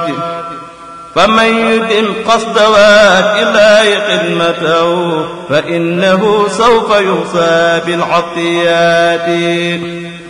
فمن يدم قصد واد الله خدمته فإنه سوف يوصى بالعطيات